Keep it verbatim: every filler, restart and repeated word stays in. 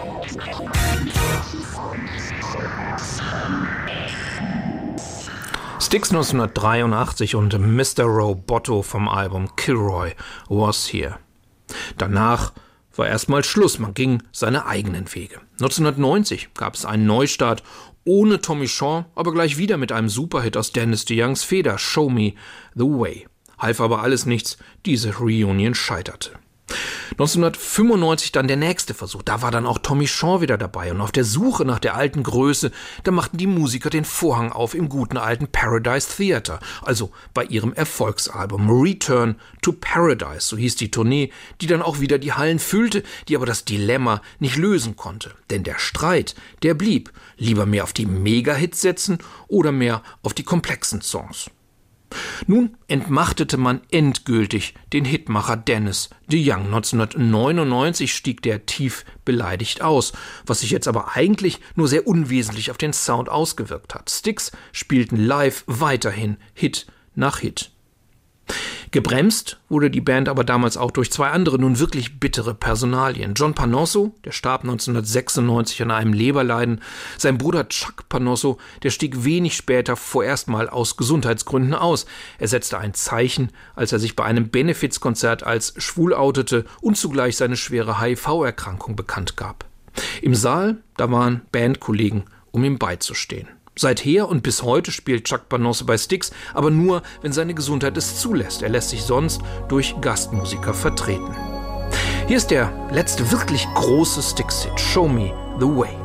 Styx neunzehnhundertdreiundachtzig und Mister Roboto vom Album Kilroy Was Here. Danach war erstmal Schluss, man ging seine eigenen Wege. neunzehnhundertneunzig gab es einen Neustart ohne Tommy Shaw, aber gleich wieder mit einem Superhit aus Dennis DeYoungs Feder, Show Me the Way. Half aber alles nichts, diese Reunion scheiterte. neunzehnhundertfünfundneunzig dann der nächste Versuch, da war dann auch Tommy Shaw wieder dabei und auf der Suche nach der alten Größe, da machten die Musiker den Vorhang auf im guten alten Paradise Theater, also bei ihrem Erfolgsalbum Return to Paradise, so hieß die Tournee, die dann auch wieder die Hallen füllte, die aber das Dilemma nicht lösen konnte, denn der Streit, der blieb, lieber mehr auf die Mega-Hits setzen oder mehr auf die komplexen Songs. Nun entmachtete man endgültig den Hitmacher Dennis DeYoung. neunzehnhundertneunundneunzig stieg der tief beleidigt aus, was sich jetzt aber eigentlich nur sehr unwesentlich auf den Sound ausgewirkt hat. Styx spielten live weiterhin Hit nach Hit. Gebremst wurde die Band aber damals auch durch zwei andere nun wirklich bittere Personalien. John Panosso, der starb neunzehnhundertsechsundneunzig an einem Leberleiden. Sein Bruder Chuck Panosso, der stieg wenig später vorerst mal aus Gesundheitsgründen aus. Er setzte ein Zeichen, als er sich bei einem Benefizkonzert als schwul outete und zugleich seine schwere H I V-Erkrankung bekannt gab. Im Saal, da waren Bandkollegen, um ihm beizustehen. Seither und bis heute spielt Chuck Panosso bei Styx, aber nur, wenn seine Gesundheit es zulässt. Er lässt sich sonst durch Gastmusiker vertreten. Hier ist der letzte wirklich große Styx-Hit, Show Me the Way.